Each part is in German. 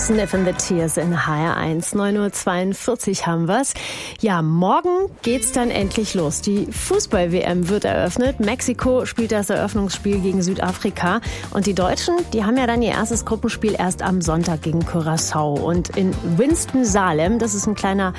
Sniff and the Tears in HR1. 9:42 Uhr haben wir's. Ja, morgen geht's dann endlich los. Die Fußball-WM wird eröffnet. Mexiko spielt das Eröffnungsspiel gegen Südafrika. Und die Deutschen, die haben ja dann ihr erstes Gruppenspiel erst am Sonntag gegen Curaçao. Und in Winston-Salem, das ist ein kleiner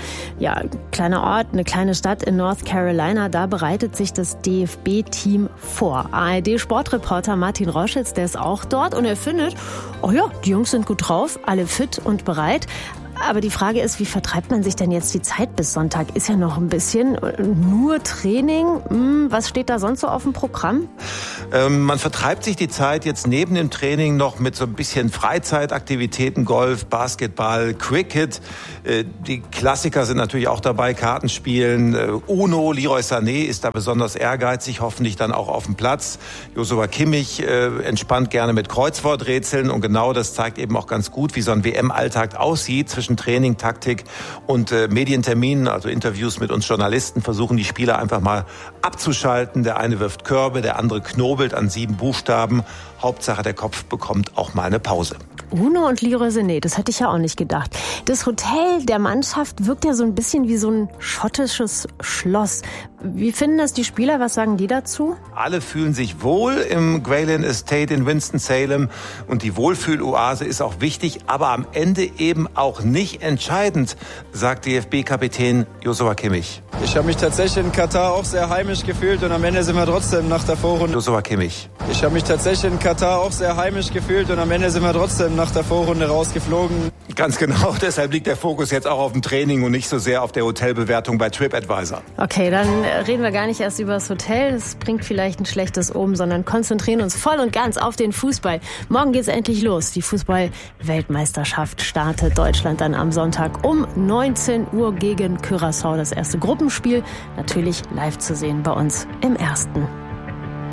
Ort, eine kleine Stadt in North Carolina, da bereitet sich das DFB-Team vor. ARD-Sportreporter Martin Roschitz, der ist auch dort und er findet, oh ja, die Jungs sind gut drauf, alle fit und bereit. Aber die Frage ist, wie vertreibt man sich denn jetzt die Zeit bis Sonntag? Ist ja noch ein bisschen nur Training. Was steht da sonst so auf dem Programm? Man vertreibt sich die Zeit jetzt neben dem Training noch mit so ein bisschen Freizeitaktivitäten, Golf, Basketball, Cricket. Die Klassiker sind natürlich auch dabei, Kartenspielen. Uno, Leroy Sané ist da besonders ehrgeizig, hoffentlich dann auch auf dem Platz. Joshua Kimmich entspannt gerne mit Kreuzworträtseln. Und genau das zeigt eben auch ganz gut, wie so ein WM-Alltag aussieht. Zwischen Training, Taktik und Medienterminen, also Interviews mit uns Journalisten, versuchen die Spieler einfach mal abzuschalten. Der eine wirft Körbe, der andere knobelt an 7 Buchstaben. Hauptsache, der Kopf bekommt auch mal eine Pause. Uno und Leroy Sané, das hätte ich ja auch nicht gedacht. Das Hotel der Mannschaft wirkt ja so ein bisschen wie so ein schottisches Schloss. Wie finden das die Spieler? Was sagen die dazu? Alle fühlen sich wohl im Gweilin Estate in Winston-Salem. Und die Wohlfühloase ist auch wichtig, aber am Ende eben auch nicht entscheidend, sagt DFB-Kapitän Joshua Kimmich. Ich habe mich tatsächlich in Katar auch sehr heimisch gefühlt und am Ende sind wir trotzdem nach der Vorrunde. Joshua Kimmich. Ich habe mich tatsächlich in Katar auch sehr heimisch gefühlt und am Ende sind wir trotzdem nach der Vorrunde rausgeflogen. Ganz genau, deshalb liegt der Fokus jetzt auch auf dem Training und nicht so sehr auf der Hotelbewertung bei TripAdvisor. Okay, dann reden wir gar nicht erst über das Hotel, das bringt vielleicht ein schlechtes Omen, sondern konzentrieren uns voll und ganz auf den Fußball. Morgen geht's endlich los. Die Fußball-Weltmeisterschaft startet. Deutschland dann am Sonntag um 19 Uhr gegen Curaçao. Das erste Gruppenspiel natürlich live zu sehen bei uns im Ersten.